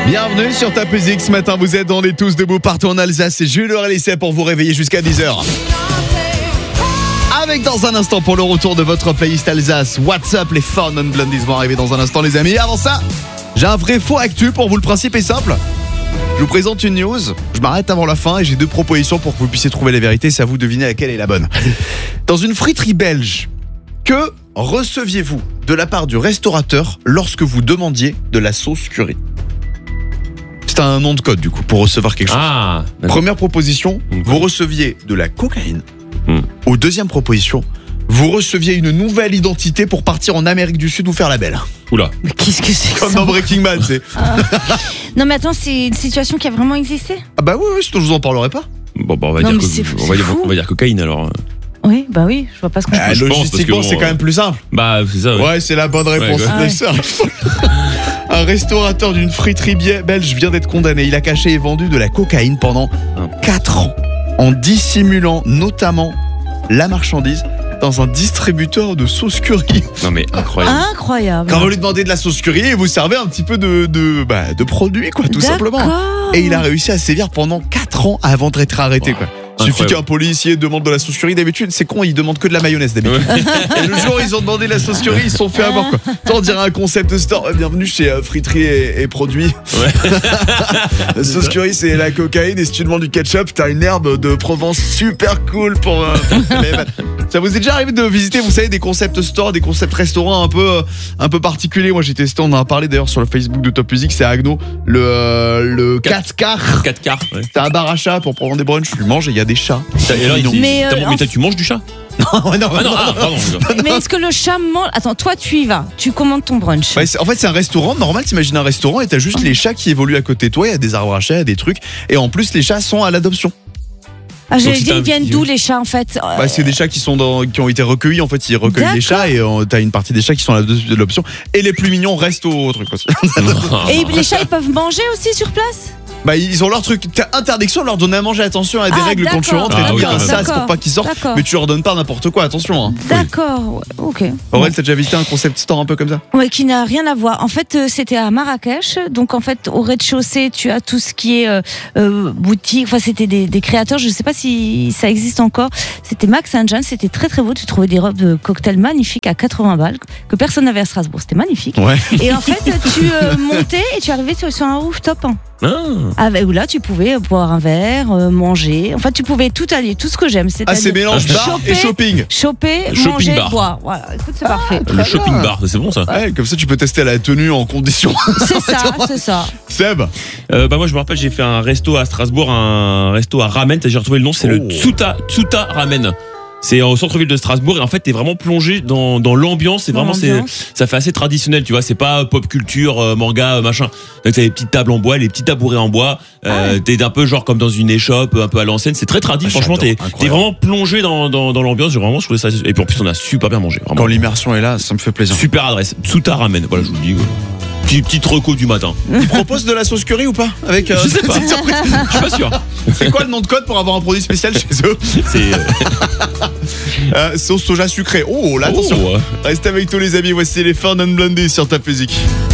Bienvenue sur Top Music. Ce matin, vous êtes On est tous debout partout en Alsace. C'est Jules Réalisset pour vous réveiller jusqu'à 10h. Avec dans un instant pour le retour de votre playlist Alsace. What's up, les Fun and Blondies vont arriver dans un instant, les amis. Avant ça, j'ai un vrai faux actu pour vous. Le principe est simple. Je vous présente une news, je m'arrête avant la fin et j'ai deux propositions pour que vous puissiez trouver la vérité. C'est à vous de deviner laquelle est la bonne. Dans une friterie belge, que receviez-vous de la part du restaurateur lorsque vous demandiez de la sauce curry? C'est un nom de code du coup pour recevoir quelque chose. Première proposition, vous receviez de la cocaïne. Ou deuxième proposition, vous receviez une nouvelle identité pour partir en Amérique du Sud ou faire la belle. Oula. Mais qu'est-ce que c'est que Comme ça dans Breaking Bad, c'est. Non mais attends, c'est une situation qui a vraiment existé? Ah bah oui, sinon je vous en parlerai pas. Bon, on va Non, dire mais c'est fou. on va dire cocaïne alors. Oui, bah oui, je vois pas ce qu'on Ah, je pense, logistiquement, parce que c'est bon, quand même plus simple. Bah c'est ça. Ouais, c'est la bonne réponse. Ouais, ouais. C'est ça. Un restaurateur d'une friterie belge vient d'être condamné. Il a caché et vendu de la cocaïne pendant 4 ans en dissimulant notamment la marchandise dans un distributeur de sauce curry. Non mais incroyable. Incroyable. Quand vous lui demandez de la sauce curry, vous servez un petit peu de produit, quoi, tout simplement. D'accord. Et il a réussi à sévir pendant 4 ans avant d'être arrêté, quoi. Il suffit qu'un policier demande de la sauce curry. D'habitude, c'est con, ils demandent que de la mayonnaise d'habitude. Et le jour où ils ont demandé de la sauce curry, ils se sont fait avoir, quoi. On dirait un concept store. Bienvenue chez Friterie et Produits. Ouais. La sauce curry, c'est la cocaïne. Et si tu demandes du ketchup, t'as une herbe de Provence super cool pour ça vous est déjà arrivé de visiter, vous savez, des concept stores, des concept restaurants un peu particuliers? Moi, j'ai testé, on en a parlé d'ailleurs sur le Facebook de Top Music, c'est à Agno, le 4 quarts. 4 quarts. Ouais. C'est un bar à chat pour prendre des brunchs, tu manges et il y a des chats. Et alors, Mais, tu manges du chat? non, Pardon. Mais est-ce que le chat mange? Attends, toi tu y vas, tu commandes ton brunch. Ouais, en fait, c'est un restaurant. Normal, t'imagines un restaurant et t'as juste les chats qui évoluent à côté de toi. Il y a des arbres à chats, il y a des trucs. Et en plus, les chats sont à l'adoption. Ah, j'allais Donc, dire, si ils viennent t'as- d'où les chats en fait? Bah, c'est des chats qui ont été recueillis. En fait, ils recueillent les chats et t'as une partie des chats qui sont à l'adoption. Et les plus mignons restent au truc aussi. Et les chats ils peuvent manger aussi sur place? Bah, ils ont leur truc. T'as interdiction de leur donner à manger. Attention à des règles quand tu d'accord. rentres. Et Ah, tout, il y a oui, un sas d'accord. pour pas qu'ils sortent. D'accord. Mais tu leur donnes pas n'importe quoi. Attention. Hein. D'accord, ouais, ok. Aurel, t'as déjà visité un concept store un peu comme ça? Ouais, qui n'a rien à voir. En fait, c'était à Marrakech. Donc, en fait, au rez-de-chaussée, tu as tout ce qui est boutique. Enfin, c'était des créateurs. Je sais pas si ça existe encore. C'était Max and John. C'était très, très beau. Tu trouvais des robes de cocktail magnifiques à 80 balles que personne n'avait à Strasbourg. C'était magnifique. Ouais. Et en fait, tu montais et tu arrivais sur un rooftop. Où là, tu pouvais boire un verre, manger. Enfin, tu pouvais tout allier, tout ce que j'aime. Ah, c'est mélange bar et shopping. Choper, Le shopping manger, bar. boire. Voilà, écoute, c'est parfait. Le shopping bar, c'est bon ça. Ouais, comme ça, tu peux tester la tenue en condition. C'est ça, c'est ça. Seb. Moi je me rappelle, j'ai fait un resto à Strasbourg, un resto à ramen. J'ai retrouvé le nom, c'est le Tsuta Ramen. C'est au centre-ville de Strasbourg et en fait t'es vraiment plongé dans l'ambiance. C'est vraiment ça fait assez traditionnel, tu vois. C'est pas pop culture, manga, machin. Donc t'as les petites tables en bois, les petits tabourets en bois. T'es un peu genre comme dans une échoppe, un peu à l'ancienne. C'est très tradit. Franchement, t'es vraiment plongé dans l'ambiance. Je trouvais ça. Et puis en plus on a super bien mangé. Vraiment. Quand l'immersion est là, ça me fait plaisir. Super adresse. Tsuta Ramen. Voilà, je vous le dis. Petite reco du matin. Ils proposent de la sauce curry ou pas? Avec, Je sais pas. c'est une surprise. Je suis pas sûr. C'est quoi le nom de code pour avoir un produit spécial chez eux? C'est Sauce soja sucrée. Oh là, attention. Oh, ouais. Restez avec tous les amis. Voici les Fun and Blondies sur Top Music.